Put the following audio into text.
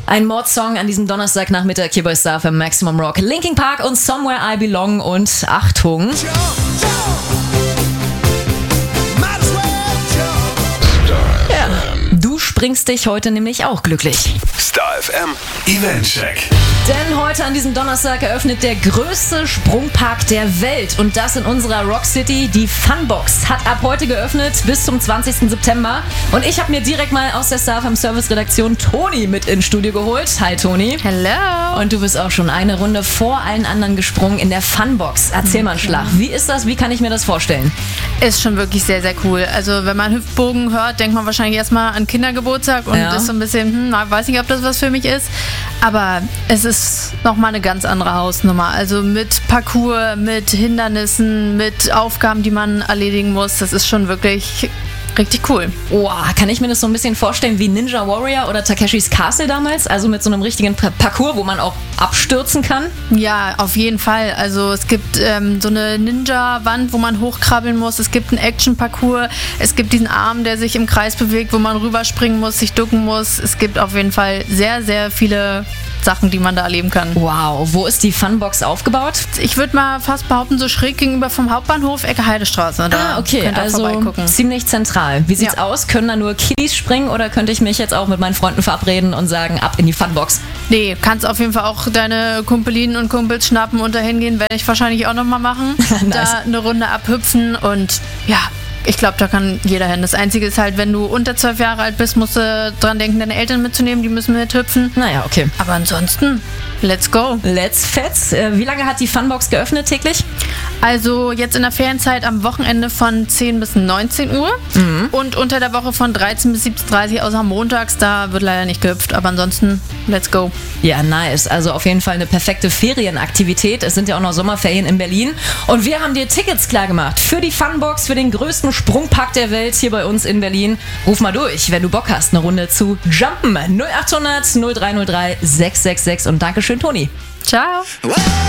Ein Mordsong an diesem Donnerstagnachmittag hier bei Star FM Maximum Rock. Linkin Park und Somewhere I Belong und Achtung. Ja, du springst dich heute nämlich auch glücklich. Star FM Eventcheck. Denn heute an diesem Donnerstag eröffnet der größte Sprungpark der Welt. Und das in unserer Rock City. Die Funbox hat ab heute geöffnet bis zum 20. September. Und ich habe mir direkt mal aus der Star FM Service Redaktion Toni mit ins Studio geholt. Hi Toni. Hello. Und du bist auch schon eine Runde vor allen anderen gesprungen in der Funbox. Erzähl mal einen Schlag. Wie ist das? Wie kann ich mir das vorstellen? Ist schon wirklich sehr, sehr cool. Also wenn man Hüpfbogen hört, denkt man wahrscheinlich erstmal an Kindergeburtstag und ist so ein bisschen, weiß nicht, ob das was für mich ist. Aber es ist nochmal eine ganz andere Hausnummer. Also mit Parcours, mit Hindernissen, mit Aufgaben, die man erledigen muss. Das ist schon wirklich richtig cool. Oh, kann ich mir das so ein bisschen vorstellen wie Ninja Warrior oder Takeshis Castle damals? Also mit so einem richtigen Parcours, wo man auch abstürzen kann? Ja, auf jeden Fall. Also es gibt so eine Ninja-Wand, wo man hochkrabbeln muss. Es gibt einen Action-Parcours. Es gibt diesen Arm, der sich im Kreis bewegt, wo man rüberspringen muss, sich ducken muss. Es gibt auf jeden Fall sehr, sehr viele Sachen, die man da erleben kann. Wow, wo ist die Funbox aufgebaut? Ich würde mal fast behaupten, so schräg gegenüber vom Hauptbahnhof, Ecke Heidestraße. Da okay, könnt ihr also vorbeigucken. Ziemlich zentral. Wie sieht's aus? Können da nur Kiddies springen oder könnte ich mich jetzt auch mit meinen Freunden verabreden und sagen, ab in die Funbox? Nee, kannst auf jeden Fall auch deine Kumpelinen und Kumpels schnappen und dahin gehen, werde ich wahrscheinlich auch nochmal machen. Nice. Da eine Runde abhüpfen und ja, ich glaube, da kann jeder hin. Das Einzige ist halt, wenn du unter 12 Jahre alt bist, musst du dran denken, deine Eltern mitzunehmen, die müssen mithüpfen. Naja, okay. Aber ansonsten, let's go. Let's fetz. Wie lange hat die Funbox geöffnet täglich? Also jetzt in der Ferienzeit am Wochenende von 10 bis 19 Uhr und unter der Woche von 13 bis 17.30 Uhr, außer montags, da wird leider nicht gehüpft, aber ansonsten, let's go. Ja, nice. Also auf jeden Fall eine perfekte Ferienaktivität. Es sind ja auch noch Sommerferien in Berlin. Und wir haben dir Tickets klar gemacht für die Funbox, für den größten Sprungpark der Welt hier bei uns in Berlin. Ruf mal durch, wenn du Bock hast, eine Runde zu jumpen. 0800 0303 666 und Dankeschön, Toni. Ciao.